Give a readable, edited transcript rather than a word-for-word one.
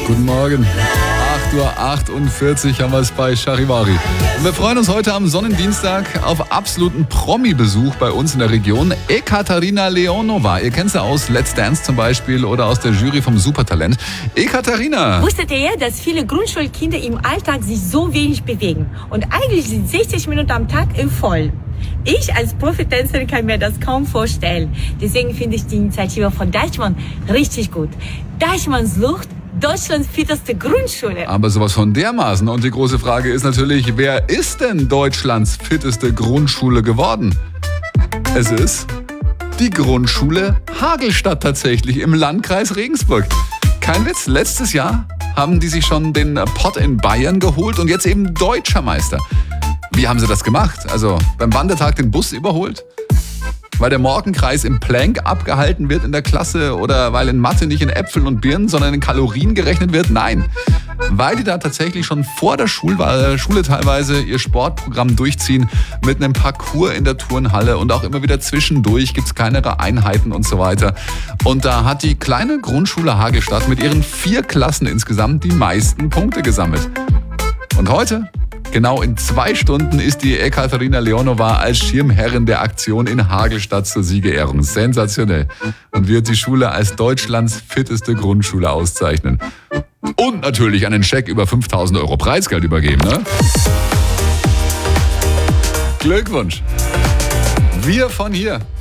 Guten Morgen. 8:48 Uhr haben wir es bei Charivari. Und wir freuen uns heute am Sonnendienstag auf absoluten Promi-Besuch bei uns in der Region. Ekaterina Leonova. Ihr kennt sie aus Let's Dance zum Beispiel oder aus der Jury vom Supertalent. Ekaterina. Wusstet ihr, dass viele Grundschulkinder im Alltag sich so wenig bewegen? Und eigentlich sind 60 Minuten am Tag voll. Ich als Profitänzerin kann mir das kaum vorstellen. Deswegen finde ich die Initiative von Deichmann richtig gut. Deichmann sucht Deutschlands fitteste Grundschule. Aber sowas von dermaßen. Und die große Frage ist natürlich, wer ist denn Deutschlands fitteste Grundschule geworden? Es ist die Grundschule Hagelstadt tatsächlich im Landkreis Regensburg. Kein Witz, letztes Jahr haben die sich schon den Pott in Bayern geholt und jetzt eben Deutscher Meister. Wie haben sie das gemacht? Also beim Wandertag den Bus überholt? Weil der Morgenkreis im Plank abgehalten wird in der Klasse oder weil in Mathe nicht in Äpfeln und Birnen, sondern in Kalorien gerechnet wird? Nein, weil die da tatsächlich schon vor der Schule teilweise ihr Sportprogramm durchziehen mit einem Parcours in der Turnhalle und auch immer wieder zwischendurch gibt es kleinere Einheiten und so weiter. Und da hat die kleine Grundschule Hagelstadt mit ihren 4 Klassen insgesamt die meisten Punkte gesammelt. Und heute? Genau in 2 Stunden ist die Ekaterina Leonova als Schirmherrin der Aktion in Hagelstadt zur Siegerehrung. Sensationell. Und wird die Schule als Deutschlands fitteste Grundschule auszeichnen. Und natürlich einen Scheck über 5.000 Euro Preisgeld übergeben, ne? Glückwunsch. Wir von hier.